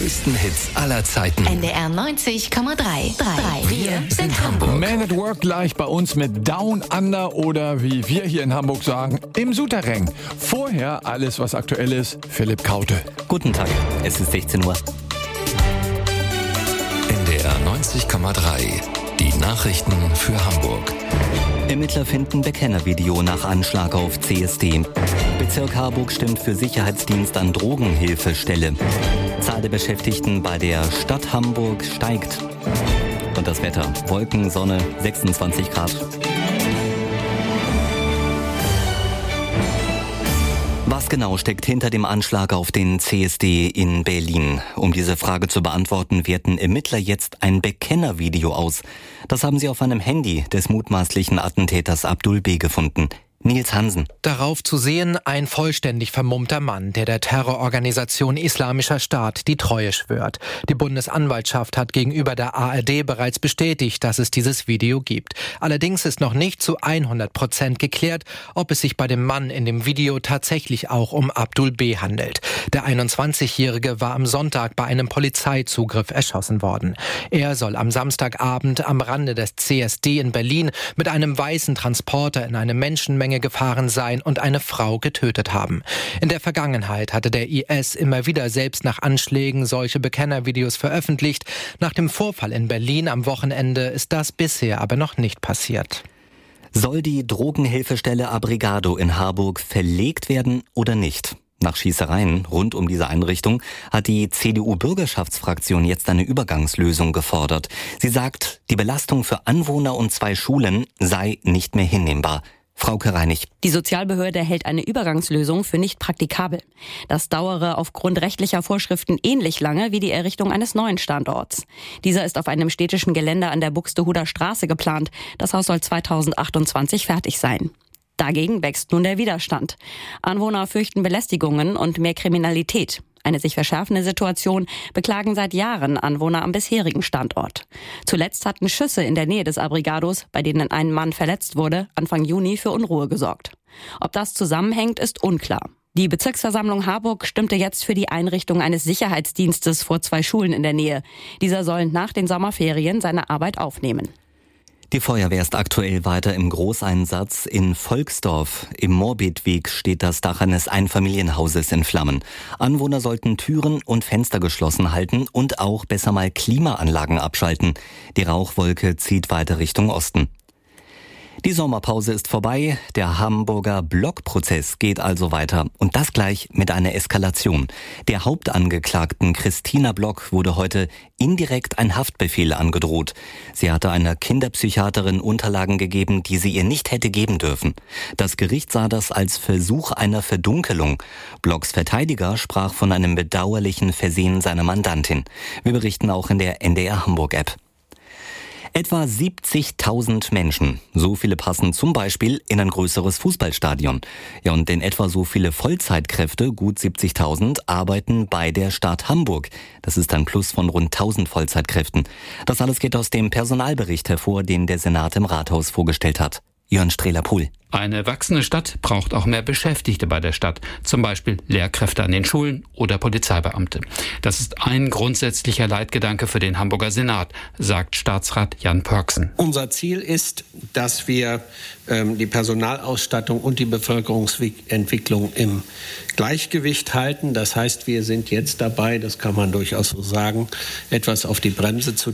größten Hits aller Zeiten. NDR 90,3. Wir sind Hamburg. Man at Work gleich bei uns mit Down Under oder wie wir hier in Hamburg sagen, im Souterrain. Vorher alles, was aktuell ist, Philipp Kaute. Guten Tag, es ist 16 Uhr. NDR 90,3. Die Nachrichten für Hamburg. Ermittler finden Bekennervideo nach Anschlag auf CSD. Bezirk Harburg stimmt für Sicherheitsdienst an Drogenhilfestelle. Zahl der Beschäftigten bei der Stadt Hamburg steigt. Und das Wetter: Wolken, Sonne, 26 Grad. Was genau steckt hinter dem Anschlag auf den CSD in Berlin? Um diese Frage zu beantworten, werten Ermittler jetzt ein Bekennervideo aus. Das haben sie auf einem Handy des mutmaßlichen Attentäters Abdul B. gefunden. Nils Hansen. Darauf zu sehen ein vollständig vermummter Mann, der Terrororganisation Islamischer Staat die Treue schwört. Die Bundesanwaltschaft hat gegenüber der ARD bereits bestätigt, dass es dieses Video gibt. Allerdings ist noch nicht zu 100% geklärt, ob es sich bei dem Mann in dem Video tatsächlich auch um Abdul B. handelt. Der 21-Jährige war am Sonntag bei einem Polizeizugriff erschossen worden. Er soll am Samstagabend am Rande des CSD in Berlin mit einem weißen Transporter in eine Menschenmenge gefahren sein und eine Frau getötet haben. In der Vergangenheit hatte der IS immer wieder selbst nach Anschlägen solche Bekennervideos veröffentlicht. Nach dem Vorfall in Berlin am Wochenende ist das bisher aber noch nicht passiert. Soll die Drogenhilfestelle Abrigado in Harburg verlegt werden oder nicht? Nach Schießereien rund um diese Einrichtung hat die CDU-Bürgerschaftsfraktion jetzt eine Übergangslösung gefordert. Sie sagt, die Belastung für Anwohner und 2 Schulen sei nicht mehr hinnehmbar. Frauke Reinig. Die Sozialbehörde hält eine Übergangslösung für nicht praktikabel. Das dauere aufgrund rechtlicher Vorschriften ähnlich lange wie die Errichtung eines neuen Standorts. Dieser ist auf einem städtischen Gelände an der Buxtehuder Straße geplant. Das Haus soll 2028 fertig sein. Dagegen wächst nun der Widerstand. Anwohner fürchten Belästigungen und mehr Kriminalität. Eine sich verschärfende Situation beklagen seit Jahren Anwohner am bisherigen Standort. Zuletzt hatten Schüsse in der Nähe des Abrigados, bei denen ein Mann verletzt wurde, Anfang Juni für Unruhe gesorgt. Ob das zusammenhängt, ist unklar. Die Bezirksversammlung Harburg stimmte jetzt für die Einrichtung eines Sicherheitsdienstes vor 2 Schulen in der Nähe. Dieser soll nach den Sommerferien seine Arbeit aufnehmen. Die Feuerwehr ist aktuell weiter im Großeinsatz. In Volksdorf im Morbidweg steht das Dach eines Einfamilienhauses in Flammen. Anwohner sollten Türen und Fenster geschlossen halten und auch besser mal Klimaanlagen abschalten. Die Rauchwolke zieht weiter Richtung Osten. Die Sommerpause ist vorbei, der Hamburger Blockprozess geht also weiter und das gleich mit einer Eskalation. Der Hauptangeklagten Christina Block wurde heute indirekt ein Haftbefehl angedroht. Sie hatte einer Kinderpsychiaterin Unterlagen gegeben, die sie ihr nicht hätte geben dürfen. Das Gericht sah das als Versuch einer Verdunkelung. Blocks Verteidiger sprach von einem bedauerlichen Versehen seiner Mandantin. Wir berichten auch in der NDR Hamburg-App. Etwa 70.000 Menschen. So viele passen zum Beispiel in ein größeres Fußballstadion. Ja, und in etwa so viele Vollzeitkräfte, gut 70.000, arbeiten bei der Stadt Hamburg. Das ist ein Plus von rund 1.000 Vollzeitkräften. Das alles geht aus dem Personalbericht hervor, den der Senat im Rathaus vorgestellt hat. Jörn Strehler-Pohl. Eine wachsende Stadt braucht auch mehr Beschäftigte bei der Stadt, zum Beispiel Lehrkräfte an den Schulen oder Polizeibeamte. Das ist ein grundsätzlicher Leitgedanke für den Hamburger Senat, sagt Staatsrat Jan Pörksen. Unser Ziel ist, dass wir die Personalausstattung und die Bevölkerungsentwicklung im Gleichgewicht halten. Das heißt, wir sind jetzt dabei, das kann man durchaus so sagen, etwas auf die Bremse zu